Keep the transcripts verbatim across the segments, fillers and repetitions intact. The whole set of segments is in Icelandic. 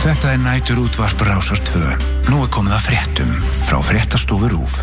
Þetta er nætur útvarp Rásar tvö. Nú er komið að fréttum frá fréttastofu RÚV.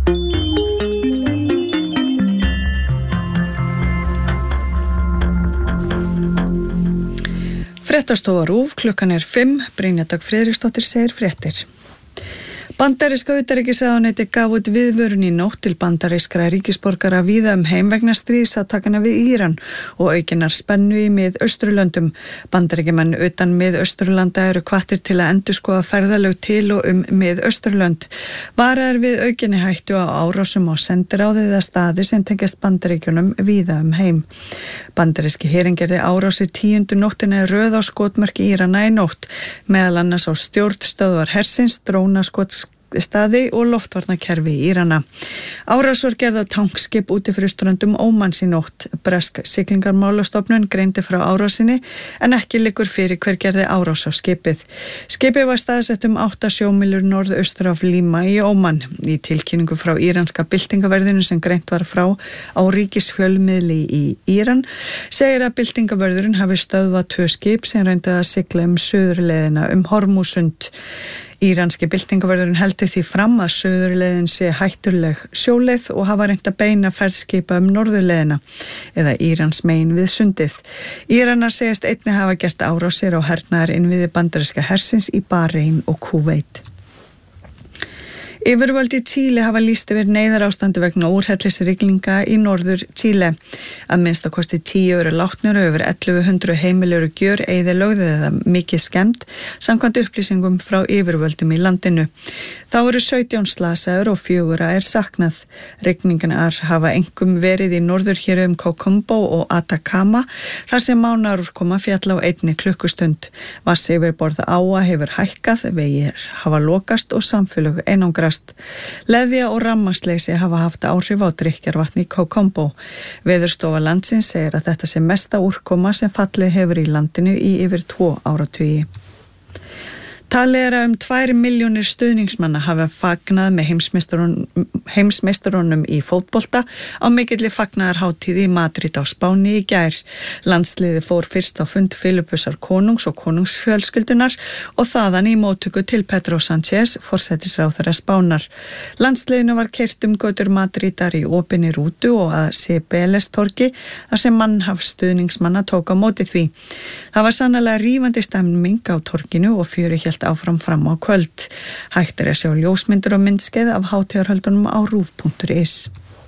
Fréttastofa RÚV, klukkan er fimm, Brynja Dögg Friðriksdóttir segir fréttir. Bandaríska utanríkisráðuneytið gaf út viðvörun í nótt til bandarískra ríkisborgara víða um heim vegna stríðsátakanna við Íran og aukinnar spennu í Mið-Austurlöndum. Bandaríkjamenn utan Mið-Austurlanda eru hvattir til að endurskoða ferðalög til og um Mið-Austurlönd. Varað er við aukinni hættu á árásum á sendiráðið eða staði sem tengjast Bandaríkjunum víða um heim. Bandaríski herinn gerði árás í tíundu nóttina í röð á skotmörk Írana í nótt, meðal annars á stjórnstöðvar hersins, drónaskots staði og loftvarnakerfi Írana. Árás var gerð á tankskip úti fyrir ströndum Ómans í nótt. Bresk siglingarmálastofnun greindi frá árásinni en ekki liggur fyrir hver gerði árás á skipið. Skipið var staðsett um átta sjómílur norðaustur af Lima í Óman. Í tilkynningu frá íranska byltingaverðinu sem greint var frá á ríkisfjölmiðli í Íran segir að byltingavörðurinn hafi stöðvað tvö skip sem reyndi að sigla um suðurleiðina um Hormúsund. Íranski byltingavörðurinn heldur því fram að suðurleiðin sé hættuleg sjóleið og hafa reynt að beina ferðskipa um norðurleiðina eða Írans megin við sundið. Íranar segjast einnig hafa gert árásir á hernaðar innviði bandaríska hersins í Bahrein og Kúveit. Yfirvöld í Chile hafa lýst yfir neyðarástandi vegna úrhellisrigninga í norður Chile. Að minnsta kosti tíu eru látnir og yfir ellefu hundruð heimili eru gjör eyðilögð eða mikið skemmt samkvæmt upplýsingum frá yfirvöldum í landinu. Þá eru sautján slasaður og fjögurra er saknað. Rigningarnar hafa einkum verið í norðurhéruðum Coquimbo og Atacama þar sem mánaðarúrkoma féll á einni klukkustund. Vatnsyfirborð áa hefur hækkað, vegir hafa lokast og samfélög einangrast. Leðja og rafmagnsleysi hafa haft áhrif á drykkjarvatni í Coquimbo. Veðurstofa landsins segir að þetta sé mesta úrkoma sem fallið hefur í landinu í yfir tvo áratugi. Talið er að um tvær milljónir stuðningsmanna hafa fagnað með heimsmeistarunum, heimsmeistarunum í fótbolta á mikilli fagnaðarhátíð í Madrid á Spáni í gær. Landsliðið fór fyrst á fund Filipusar konungs og konungsfjölskyldunar og þaðan í móttöku til Pedro Sánchez, forsætisráðherra Spánar. Landsliðinu var keyrt um götur Madridar í opinni rútu og að Cibeles torgi þar sem mannhaf stuðningsmanna tók á móti því. Það var sannarlega rífandi stemning á torginu og fjöri hélt áfram fram á kvöld. Hægt er að sjá ljósmyndir og myndskeið af hátíðarhöldunum á rúv punktur is.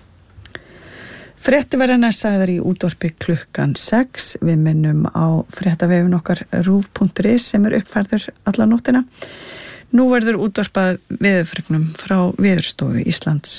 Frétti verða næst sagðar í útvarpi klukkan sex. Við minnum á fréttavefin okkar rúv punktur is sem er uppfærður alla nóttina. Nú verður útvarpað veðurfregnum frá Veðurstofu Íslands.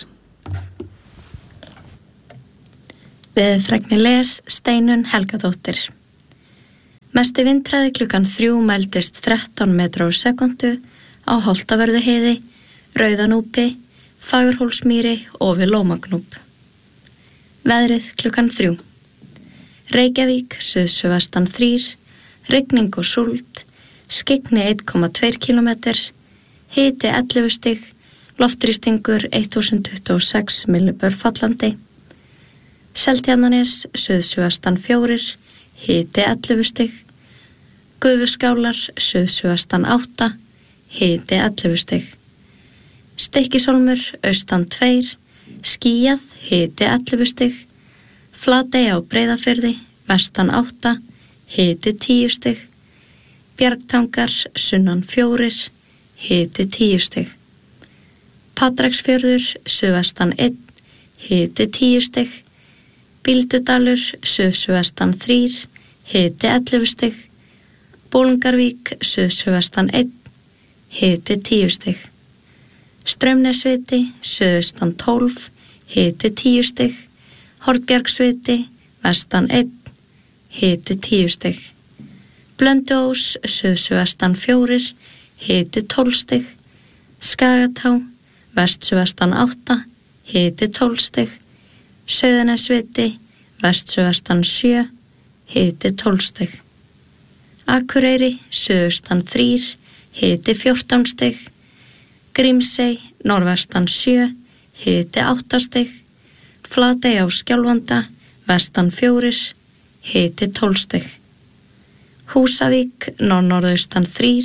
Veðurfregni les Steinunn Helgadóttir. Mesti vindhraði klukkan þrjú mældist þrettán metrar á sekúndu á Holtavörðuheiði, Rauðanúpi, Fagurhólsmýri og við Lómagnúp. Veðrið klukkan þrjú. Reykjavík, suðsuðvestan þrír, rigning og súld, skyggni einn komma tveir kílómetrar, hiti ellefu stig, loftþrýstingur þúsund tuttugu og sex millibör fallandi. Seltjarnarnes, suðsuðvestan fjórir, hiti ellefu stig. Gufuskálar, suðsuðvestan átta, hiti ellefu stig. Stykkishólmur, austan tveir, skýjað, hiti ellefu stig. Flatey á Breiðafirði, vestan átta, hiti tíu stig. Bjargtangar, sunnan fjórir, hiti tíu stig. Patreksfjörður, suðvestan einn, hiti tíu stig. Bíldudalur, suðsuðvestan þrír, hiti ellefu stig. Bolungarvík, suðsuðvestan einn, hiti tíu stig. Straumnesviti, suðaustan tólf, hiti tíu stig. Hornbjargsviti, vestan einn, hiti tíu stig. Blönduós, suðsuðvestan fjórir, hiti tólf stig. Skagatá, vestsuðvestan átta, hiti tólf stig. Sauðanesviti, vestsuðvestan sjö, hiti tólf stig. Akureyri, suðaustan þrír, hiti fjórtán stig. Grímsey, norðvestan sjö, hiti átta stig. Flatey á Skjálfanda, vestan fjórir, hiti tólf stig. Húsavík, norðnorðaustan þrír,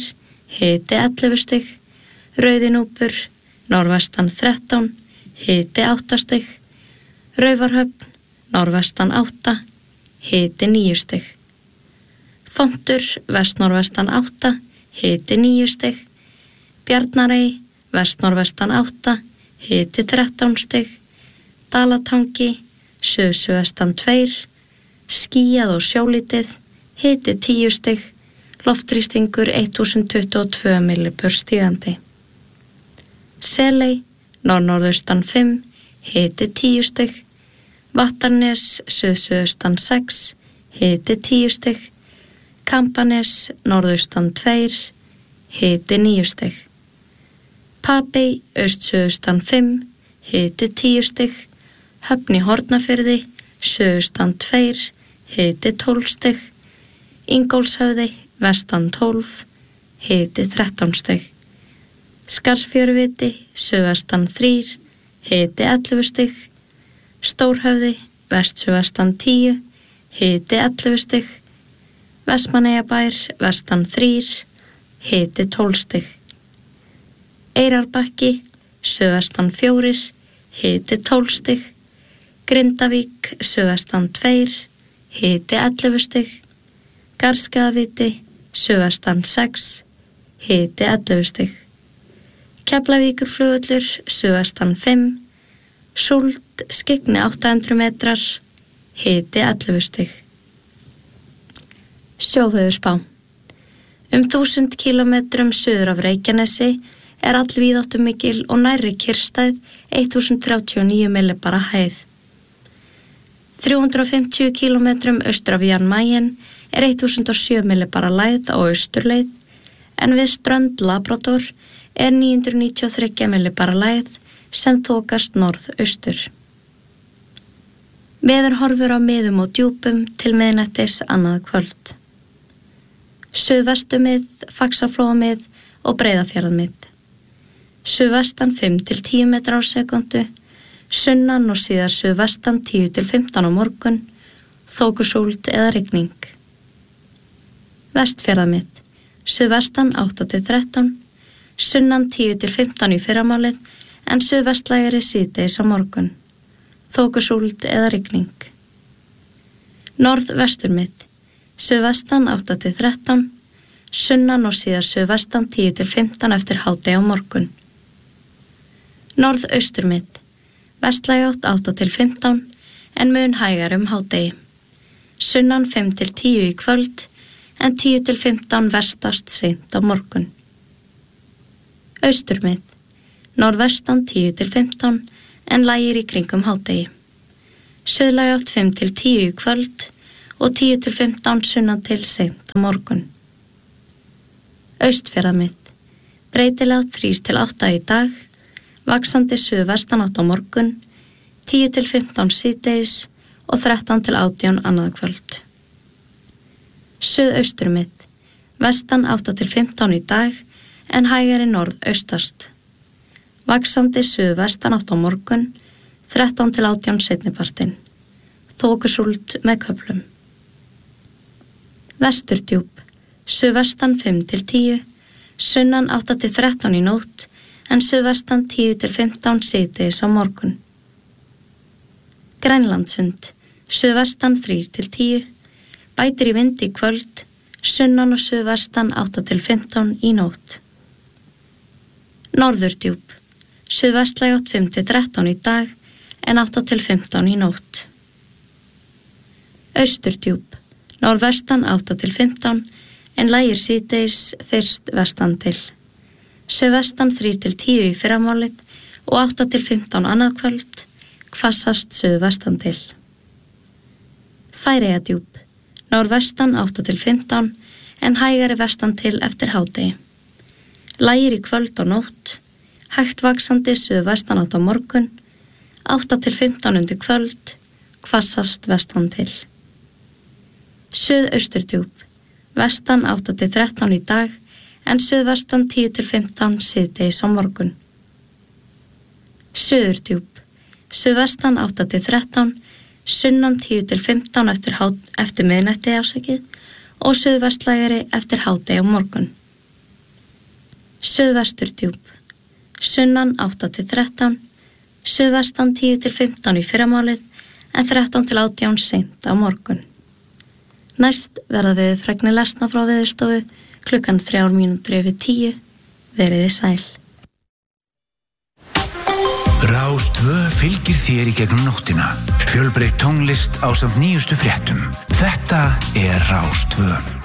hiti ellefu stig, Rauðinúpur, norðvestan þrettán, hiti átta stig, Raufarhöfn, norðvestan átta, hiti níu stig. Fontur, vestnorðvestan átta, hiti níu stig, Bjarnarey, vestnorðvestan átta, hiti þrettán stig, Dalatangi, suðsuðvestan tveir, skýjað og sjólítið, hiti tíu stig, loftþrýstingur þúsund tuttugu og tvö millibör stígandi. Seley, norðnorðaustan fimm, hiti tíu stig, Vattarnes, suðsuðaustan sex, hiti tíu stig, Kambanes, norðaustan tveir, hiti níu stig. Papey, austsuðaustan fimm, hiti tíu stig, Höfn í Hornafirði, suðaustan tveir, hiti tólf stig, Ingólfshöfði, vestan tólf, hiti þrettán stig. Skarðsfjöruviti, suðvestan þrír, hiti ellefu stig, Stórhöfði, vestsuðvestan tíu, hiti ellefu stig, Vestmannaeyjabær, vestan þrír, hiti tólf stig. Eyrarbakki, suðvestan fjórir, hiti tólf stig, Grindavík, suðvestan tveir, hiti ellefu stig, Garðskaðaviti, suðvestan sex, hiti ellefu stig. Keflavíkurflugvöllur, suðvestan fimm, Súld, skyggni átta hundruð metrar, hiti ellefu stig. Sjóveðurspá. Um þúsund kílómetrum suður af Reykjanesi er allvíðáttumikil og nærri kyrrstæð þúsund þrjátíu og níu millibara hæð. þrjú hundruð og fimmtíu kílómetrum austur af Jan Mayen er þúsund og sjö millibara lægð á austurleið, en við strönd Labrador er níu hundruð níutíu og þrjú millibara lægð sem þokast norð-austur. Veður horfur á miðum og djúpum til miðnættis annað kvöld. Suðvestumið, Faxaflóamið og Breiðafjarðarmið. Suðvestan fimm til tíu metrar á sekundu, sunnan og síðar suðvestan tíu til fimmtán á morgun, þokusúld eða rigning. Vestfjarðarmið, suðvestan átta til þrettán, sunnan tíu til fimmtán í fyrramálið, en suðvestlægari síðdegis á morgun, þokusúld eða rigning. Norðvesturmið, suðvestan átta til þrettán, sunnan og síðar suðvestan tíu til fimmtán eftir hádegi á morgun. Norðausturmið, vestlæg átt átta til fimmtán, en mun hægar um hádegi. Sunnan fimm til tíu í kvöld, en tíu til fimmtán vestast seint á morgun. Austurmið, norðvestan tíu til fimmtán, en lægir í kringum hádegi. Suðlæg átt fimm til tíu í kvöld og tíu til fimmtán sunnan til seint á morgun. Austfjarðarmið, breytilega þrír til átta í dag, vaxandi suðvestan átt á morgun, tíu til fimmtán síðdegis og þrettán til átján annað kvöld. Suðausturmið, vestan átta til fimmtán í dag, en hægari norðaustast. Vaxandi suðvestan átt á morgun, þrettán til átján seinnipartinn. Þokusúld með köflum. Vesturdjúp, suðvestan fimm til tíu, sunnan átta til þrettán í nótt, en suðvestan tíu til fimmtán síðdegis á morgun. Grænlandssund, suðvestan þrír til tíu, bætir í vind í kvöld, sunnan og suðvestan átta til fimmtán í nótt. Norðurdjúp, suðvestlæg átt fimm til þrettán í dag, en átta til fimmtán í nótt. Austurdjúp, norðvestan átta til fimmtán, en lægir síðdegis fyrst vestan til. Suðvestan þrír til tíu í fyrramálið og átta til fimmtán annað kvöld, hvassast suðvestan til. Færeyjadjúp, norðvestan átta til fimmtán, en hægari vestan til eftir hádegi. Lægir í kvöld og nótt, hægt vaxandi suðvestan átt á morgun, átta til fimmtán undir kvöld, hvassast vestan til. Suðausturdjúp, vestan átta til þrettán í dag, en suðvestan tíu til fimmtán síðdegis á morgun. Suðurdjúp, suðvestan átta til þrettán, sunnan tíu til fimmtán eftir, eftir miðnætti ásakið og suðvestlægari eftir hádegi á morgun. Suðvesturdjúp, sunnan átta til þrettán, suðvestan tíu til fimmtán í fyrramálið en þrettán til átján seint á morgun. Næst verða veðurfregnir lesna frá Veðurstofu klukkan þrjár mínútur yfir tíu. Veriði sæl. Rás tvö fylgir þér í gegnum nóttina. Fjölbreytt tónlist ásamt nýjustu fréttum. Þetta er Rás tvö.